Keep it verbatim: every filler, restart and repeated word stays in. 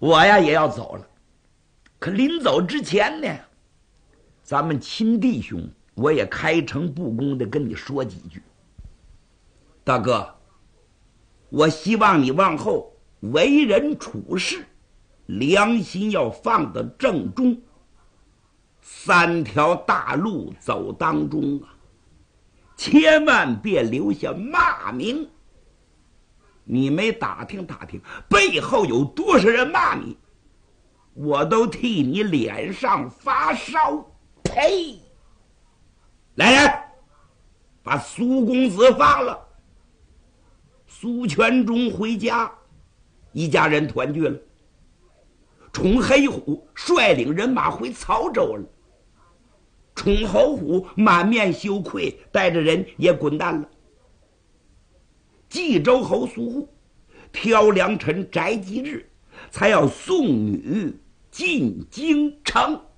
我呀也要走了，可临走之前呢，咱们亲弟兄，我也开诚布公的跟你说几句。大哥，我希望你往后为人处事，良心要放得正中。三条大路走当中啊，千万别留下骂名。你没打听打听，背后有多少人骂你，我都替你脸上发烧。呸！来人，把苏公子放了。苏全忠回家，一家人团聚了。冲黑虎率领人马回曹州了。冲侯虎满面羞愧，带着人也滚蛋了。冀州侯苏护挑良辰宅吉日，才要送女进京城。